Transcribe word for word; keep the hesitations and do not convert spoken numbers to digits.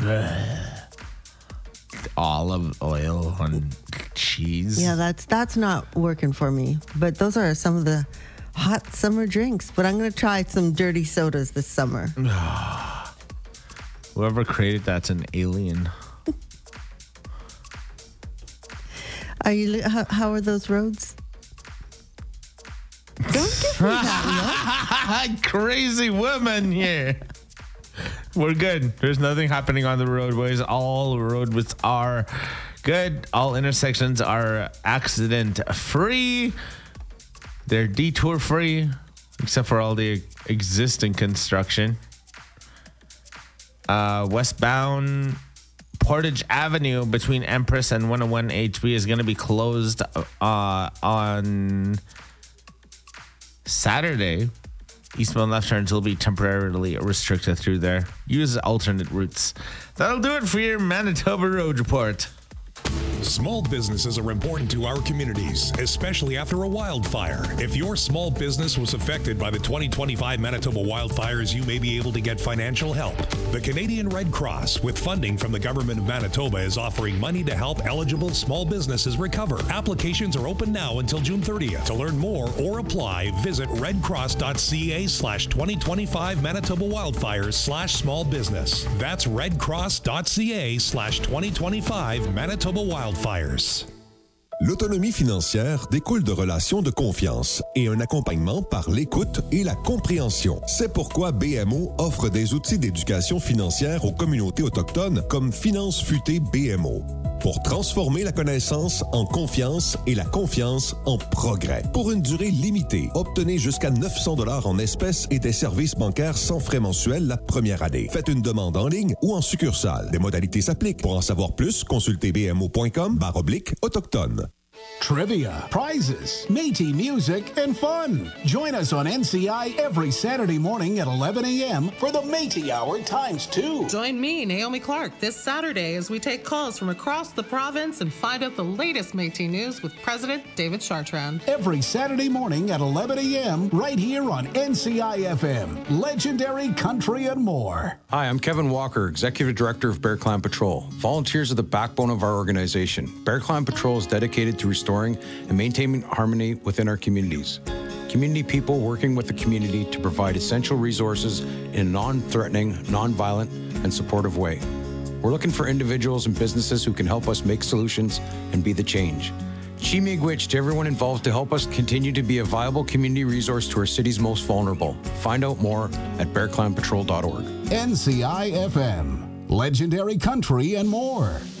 olive oil on cheese. Yeah, that's that's not working for me. But those are some of the hot summer drinks. But I'm going to try some dirty sodas this summer. Whoever created that's an alien. Are you? How, how are those roads? Don't give me that look. Crazy woman here. We're good. There's nothing happening on the roadways. All roadways are good. All intersections are accident free. They're detour free, except for all the existing construction. Uh, westbound Portage Avenue between Empress and one oh one H B is going to be closed uh, on Saturday. Eastbound left turns will be temporarily restricted through there. Use alternate routes. That'll do it for your Manitoba Road Report. Small businesses are important to our communities, especially after a wildfire. If your small business was affected by the twenty twenty-five Manitoba wildfires, you may be able to get financial help. The Canadian Red Cross, with funding from the Government of Manitoba, is offering money to help eligible small businesses recover. Applications are open now until June thirtieth. To learn more or apply, visit redcross.ca slash 2025 Manitoba wildfires slash small business. That's redcross.ca slash 2025 Manitoba wildfires. L'autonomie financière découle de relations de confiance et un accompagnement par l'écoute et la compréhension. C'est pourquoi B M O offre des outils d'éducation financière aux communautés autochtones comme Finances Futées B M O. Pour transformer la connaissance en confiance et la confiance en progrès. Pour une durée limitée, obtenez jusqu'à neuf cents dollars en espèces et des services bancaires sans frais mensuels la première année. Faites une demande en ligne ou en succursale. Des modalités s'appliquent. Pour en savoir plus, consultez bmo.com barre oblique autochtone. Trivia, prizes, Métis music, and fun. Join us on N C I every Saturday morning at eleven a.m. for the Métis Hour times two. Join me, Naomi Clark, this Saturday as we take calls from across the province and find out the latest Métis news with President David Chartrand. Every Saturday morning at eleven a.m. right here on N C I F M. Legendary country and more. Hi, I'm Kevin Walker, Executive Director of Bear Clan Patrol. Volunteers are the backbone of our organization. Bear Clan Patrol is dedicated to restoring and maintaining harmony within our communities. Community people working with the community to provide essential resources in a non-threatening, non-violent, and supportive way. We're looking for individuals and businesses who can help us make solutions and be the change. Chi-miigwech to everyone involved to help us continue to be a viable community resource to our city's most vulnerable. Find out more at bear clan patrol dot org. N C I F M. Legendary country and more.